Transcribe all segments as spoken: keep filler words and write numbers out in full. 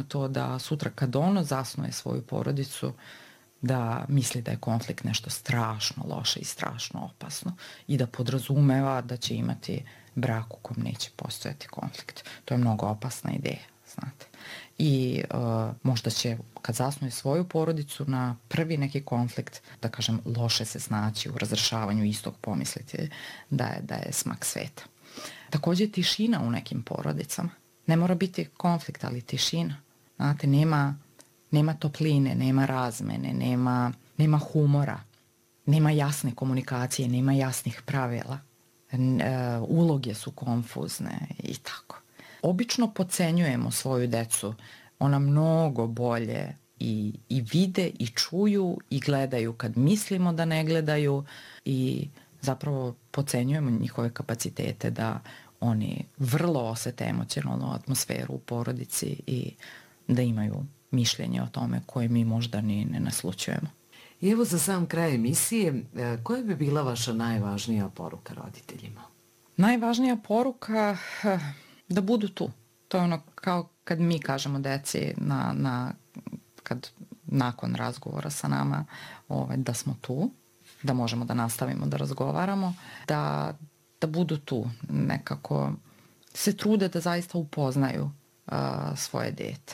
to da sutra kad ono zasnuje svoju porodicu, da misli da je konflikt nešto strašno loše i strašno opasno i da podrazumeva da će imati brak u kom neće postojati konflikt. To je mnogo opasna ideja, znate. I uh, možda će, kad zasnuje svoju porodicu, na prvi neki konflikt, da kažem, loše se snaći u razrešavanju istog, pomisliti da je, da je smak sveta. Također tišina u nekim porodicama. Ne mora biti konflikt, ali tišina. Znate, nema, nema topline, nema razmene, nema, nema humora, nema jasne komunikacije, nema jasnih pravila. N, e, uloge su konfuzne i tako. Obično podcenjujemo svoju decu. Ona mnogo bolje i, i vide i čuju i gledaju kad mislimo da ne gledaju i zapravo podcenjujemo njihove kapacitete da oni vrlo osete emocionalnu atmosferu u porodici i da imaju mišljenje o tome koje mi možda ni ne naslućujemo. I evo za sam kraj emisije, koja bi bila vaša najvažnija poruka roditeljima? Najvažnija poruka da budu tu. To je ono kao kad mi kažemo deci na, na, kad nakon razgovora sa nama ovaj, da smo tu, da možemo da nastavimo da razgovaramo, da, da budu tu, nekako se trude da zaista upoznaju uh, svoje dete,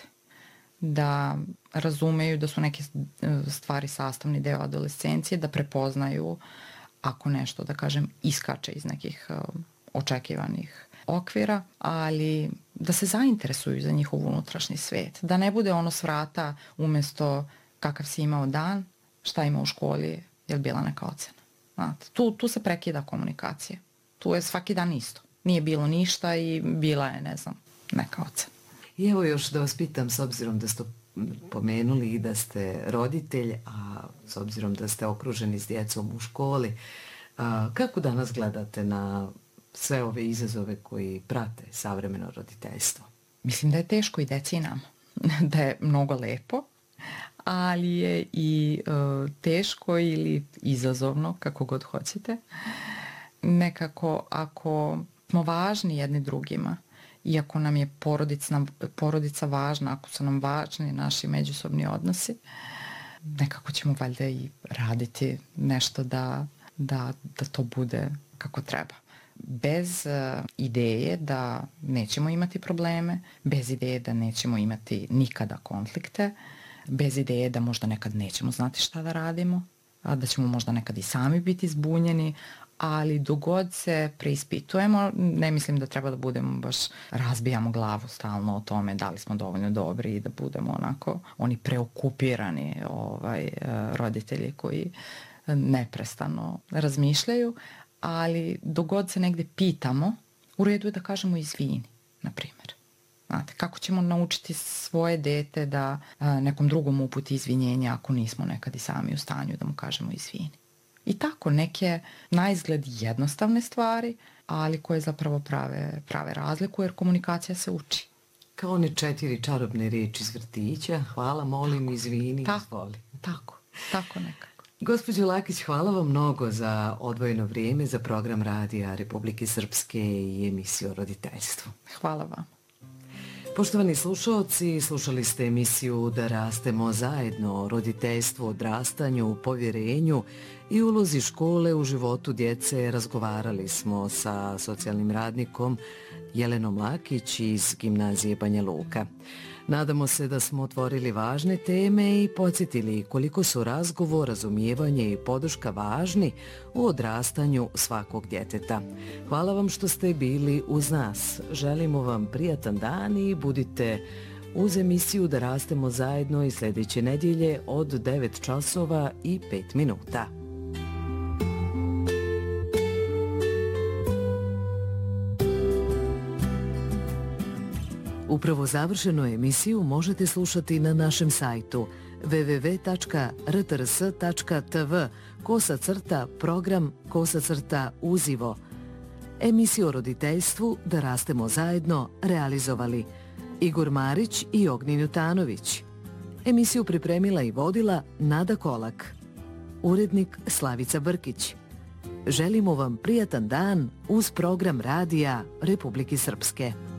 da razumeju da su neke stvari sastavni deo adolescencije, da prepoznaju ako nešto, da kažem, iskače iz nekih uh, očekivanih okvira, ali da se zainteresuju za njihov unutrašnji svet, da ne bude ono s vrata umjesto kakav si imao dan, šta ima u školi, je li bila neka ocena. Znate, tu, tu se prekida komunikacija. Tu je svaki dan isto. Nije bilo ništa i bila je, ne znam, neka ocena. I evo još da vas pitam, s obzirom da ste pomenuli i da ste roditelj, a s obzirom da ste okruženi s djecom u školi, a, kako danas gledate na sve ove izazove koji prate savremeno roditeljstvo? Mislim da je teško i deci nam. Da je mnogo lepo, ali je i uh, teško ili izazovno, kako god hoćete. Nekako ako smo važni jedni drugima, iako nam je porodica, porodica važna, ako su nam važni naši međusobni odnosi, nekako ćemo valjda i raditi nešto da, da, da to bude kako treba. Bez uh, ideje da nećemo imati probleme, bez ideje da nećemo imati nikada konflikte, bez ideje da možda nekad nećemo znati šta da radimo, a da ćemo možda nekad i sami biti zbunjeni, ali dogod se preispitujemo, ne mislim da treba da budemo baš razbijamo glavu stalno o tome da li smo dovoljno dobri i da budemo onako oni preokupirani ovaj, roditelji koji neprestano razmišljaju, ali dogod se negde pitamo, u redu je da kažemo izvini, na primjer. Znate, kako ćemo naučiti svoje dete da a, nekom drugom uputi izvinjenje ako nismo nekad i sami u stanju da mu kažemo izvini. I tako, neke naizgled jednostavne stvari, ali koje zapravo prave, prave razliku jer komunikacija se uči. Kao one četiri čarobne riječi iz vrtića, hvala, molim, tako, izvini, tako, izvoli. Tako, tako nekako. Gospođo Lakić, hvala vam mnogo za odvojeno vrijeme za program Radija Republike Srpske i emisiju o roditeljstvu. Hvala vam. Poštovani slušalci, slušali ste emisiju Da rastemo zajedno o roditeljstvu, odrastanju, povjerenju i ulozi škole u životu djece. Razgovarali smo sa socijalnim radnikom Jelenom Lakić iz Gimnazije Banja Luka. Nadamo se da smo otvorili važne teme i podsjetili koliko su razgovor, razumijevanje i podrška važni u odrastanju svakog djeteta. Hvala vam što ste bili uz nas. Želimo vam prijatan dan i budite uz emisiju Da rastemo zajedno i sljedeće nedjelje od devet časova i pet minuta. Upravo završenu emisiju možete slušati na našem sajtu w w w tačka r t r s tačka t v kosa crta program kosa crta uzivo. Emisiju o roditeljstvu Da rastemo zajedno realizovali Igor Marić i Ognjen Jutanović. Emisiju pripremila i vodila Nada Kolak. Urednik Slavica Brkić. Želimo vam prijatan dan uz program Radija Republike Srpske.